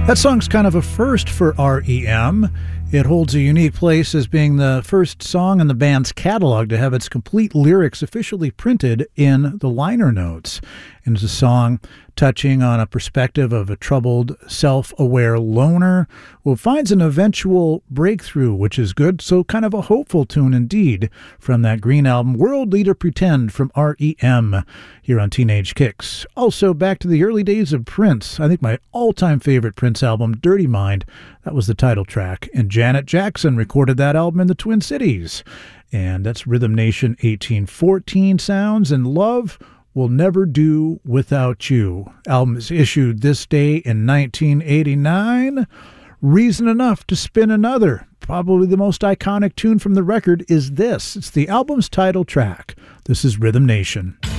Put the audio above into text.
That song's kind of a first for REM. It holds a unique place as being the first song in the band's catalog to have its complete lyrics officially printed in the liner notes. And it's a song touching on a perspective of a troubled, self-aware loner who finds an eventual breakthrough, which is good. So kind of a hopeful tune indeed from that Green album, World Leader Pretend from REM here on Teenage Kicks. Also back to the early days of Prince. I think my all-time favorite Prince album, Dirty Mind, that was the title track. And Janet Jackson recorded that album in the Twin Cities. And that's Rhythm Nation 1814 sounds, and Love Will Never Do Without You. Album is issued this day in 1989. Reason enough to spin another. Probably the most iconic tune from the record is this. It's the album's title track. This is Rhythm Nation.